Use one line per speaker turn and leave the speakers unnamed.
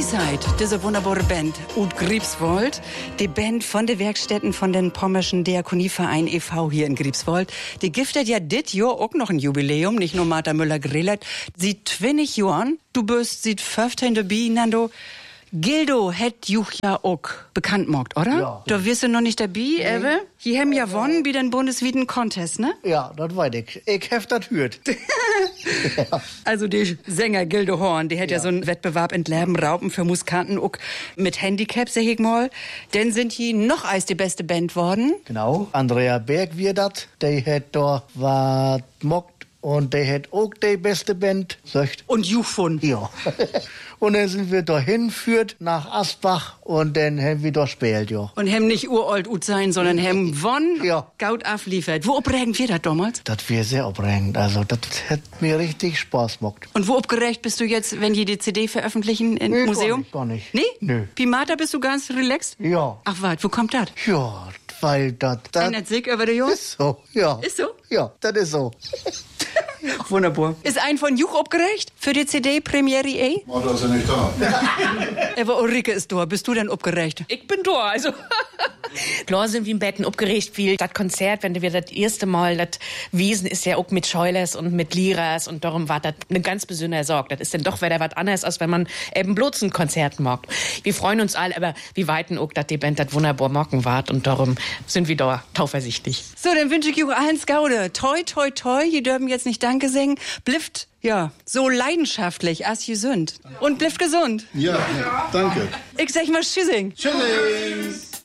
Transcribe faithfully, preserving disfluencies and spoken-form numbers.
Seaside, diese wunderbare Band, ut Griebswold, die Band von den Werkstätten von den Pommerschen Diakonieverein e V hier in Griebswold, die giftet ja dit Jahr auch noch ein Jubiläum, nicht nur Martha Müller-Grillert, sie zwanzig Jahren, du bist sieht fünfzehn dabei, Nando. Gildo het juch ja auch bekannt mogt, oder?
Ja.
Da wirst du noch nicht dabei, nee. Ewe? Die haben ja gewonnen bei den bundesweiten Contest, ne?
Ja, das weiß ich. Ich hab das hört. Ja.
Also der Sänger Gildo Horn, der hat ja. ja so einen Wettbewerb in Lärben Raupen für Musikanten auch mit Handicap, sag ich mal. Denn sind die noch als die beste Band worden.
Genau. Andrea Berg wir dat. Der hat da was mockt. Und der hat auch die beste Band. Sagt.
Und Jufun.
Ja. Und dann sind wir da hingeführt nach Asbach und dann haben wir da gespielt, ja.
Und haben nicht uralt ut sein, sondern haben won,
ja.
Gaut abliefert. Wo aufregend wir das damals?
Das wäre sehr aufregend. Also, das hat mir richtig Spaß gemacht.
Und wo aufgeregt bist du jetzt, wenn die die C D veröffentlichen im
nee,
Museum?
Gar nicht, gar nicht.
Nee?
Nö.
Wie Martha bist du ganz relaxed?
Ja.
Ach, wart, wo kommt das?
Ja, weil das...
Einer sick über die Jungs?
Ist so, ja.
Ist so?
Ja, das ist so.
Wunderbar. Ist ein von Juch abgerecht für die C D-Premiere eh?
Oh, da ist er nicht da.
Aber Ulrike ist da. Bist du denn abgerecht?
Ich bin da, also. Klar sind wir im Betten abgeregt, viel das Konzert, wenn wir das erste Mal, das Wiesen ist ja auch mit Scheulers und mit Liras und darum war das eine ganz besondere Sorge. Das ist dann doch wieder was anderes, als wenn man eben bloß ein Konzert mag. Wir freuen uns alle, aber wir weiten auch, dass die Band das wunderbar mocken wart und darum sind wir da tauversichtlich.
So, dann wünsche ich euch allen Gaude. Toi, toi, toi. Die dürfen jetzt nicht Danke singen. Blifft, ja, so leidenschaftlich, als ihr sind. Und blifft gesund.
Ja, danke.
Ich sag mal Tschüssing.
Tschüss.